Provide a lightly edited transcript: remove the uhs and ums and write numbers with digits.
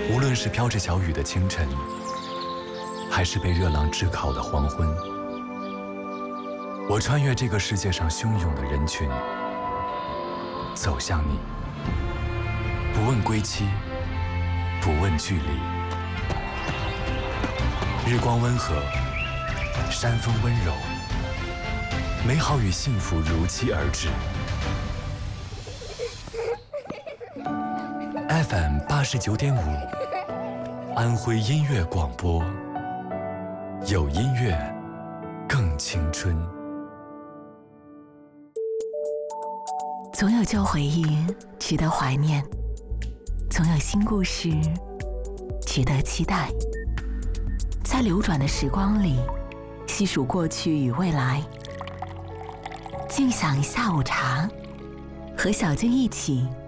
无论是飘着小雨的清晨，还是被热浪炙烤的黄昏，我穿越这个世界上汹涌的人群，走向你，不问归期，不问距离。日光温和，山风温柔，美好与幸福如期而至。FM 89.5，安徽音乐广播，有音乐更青春。 总有旧回忆值得怀念，总有新故事值得期待。在流转的时光里，细数过去与未来，静享下午茶，和小静一起